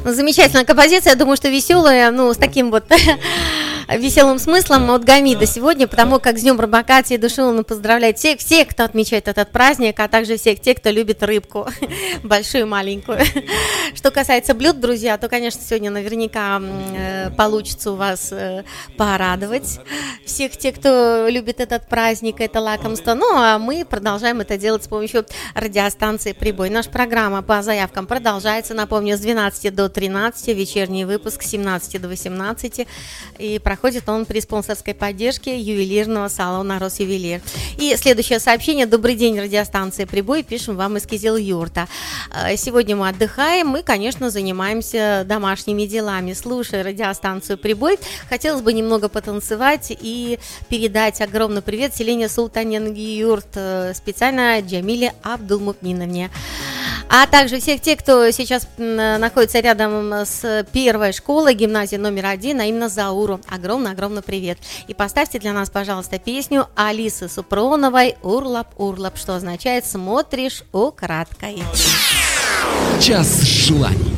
Ну, замечательная композиция, я думаю, что веселая, ну, с таким вот веселым смыслом от Гамида сегодня, потому как с Днем Рыбака от души он поздравляет всех, кто отмечает этот праздник, а также всех тех, кто любит рыбку, большую и маленькую. Что касается блюд, друзья, то, конечно, сегодня наверняка получится у вас порадовать всех тех, кто любит этот праздник, это лакомство. Ну, а мы продолжаем это делать с помощью радиостанции «Прибой». Наша программа по заявкам продолжается, напомню, с 12 до 13, вечерний выпуск с 17 до 18, и проходит он при спонсорской поддержке ювелирного салона «Росювелир». И следующее сообщение. Добрый день, радиостанция «Прибой». Пишем вам из Кизил-Юрта. Сегодня мы отдыхаем, мы, конечно, занимаемся домашними делами. Слушая радиостанцию «Прибой», хотелось бы немного потанцевать и передать огромный привет селению Султанен-Юрт, специально Джамиле Абдулмукминовне. А также всех тех, кто сейчас находится рядом с первой школой, гимназии номер 1, а именно Зауру. Огромный привет. И поставьте для нас, пожалуйста, песню Алисы Супроновой «Урлап-Урлап», что означает «Смотришь украдкой». Час желаний.